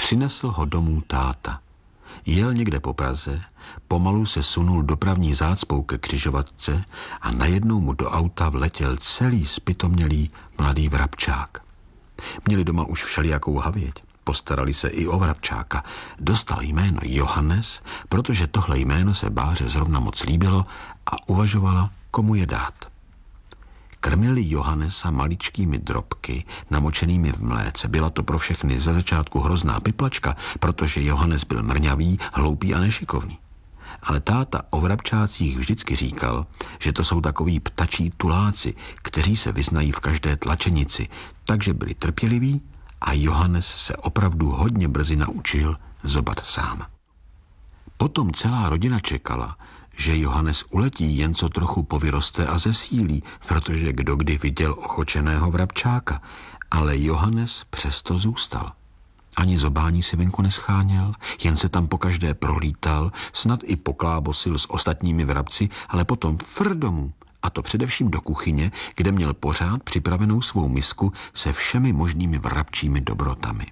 Přinesl ho domů táta. Jel někde po Praze, pomalu se sunul dopravní zácpou ke křižovatce a najednou mu do auta vletěl celý zpytomělý mladý vrabčák. Měli doma už všelijakou havěť. Postarali se i o vrabčáka. Dostal jméno Johannes, protože tohle jméno se Báře zrovna moc líbilo a uvažovala, komu je dát. Krmili Johannesa maličkými drobky, namočenými v mléce. Byla to pro všechny ze začátku hrozná piplačka, protože Johannes byl mrňavý, hloupý a nešikovný. Ale táta o vrabčácích vždycky říkal, že to jsou takoví ptačí tuláci, kteří se vyznají v každé tlačenici, takže byli trpěliví a Johannes se opravdu hodně brzy naučil zobat sám. Potom celá rodina čekala, že Johannes uletí, jen co trochu povyroste a zesílí, protože kdo kdy viděl ochočeného vrabčáka, ale Johannes přesto zůstal. Ani zobání si venku nescháněl, jen se tam pokaždé prolítal, snad i poklábosil s ostatními vrabci, ale potom fr domů, a to především do kuchyně, kde měl pořád připravenou svou misku se všemi možnými vrabčími dobrotami.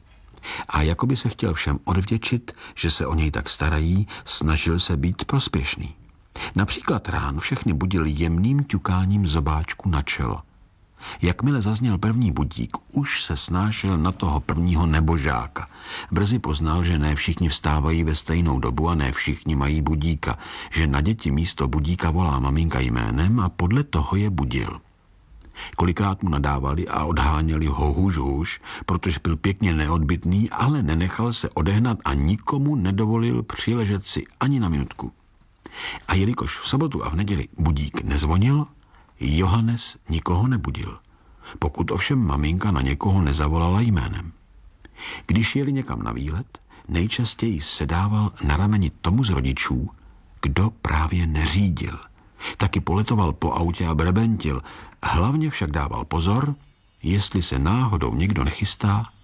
A jakoby se chtěl všem odvděčit, že se o něj tak starají, snažil se být prospěšný. Například ráno všechny budil jemným ťukáním zobáčku na čelo. Jakmile zazněl první budík, už se snášel na toho prvního nebožáka. Brzy poznal, že ne všichni vstávají ve stejnou dobu a ne všichni mají budíka, že na děti místo budíka volá maminka jménem a podle toho je budil. Kolikrát mu nadávali a odháněli ho hůž, protože byl pěkně neodbytný, ale nenechal se odehnat a nikomu nedovolil přiležet si ani na minutku. A jelikož v sobotu a v neděli budík nezvonil, Johannes nikoho nebudil, pokud ovšem maminka na někoho nezavolala jménem. Když jeli někam na výlet, nejčastěji sedával na rameni tomu z rodičů, kdo právě neřídil. Taky poletoval po autě a brebentil, hlavně však dával pozor, jestli se náhodou někdo nechystá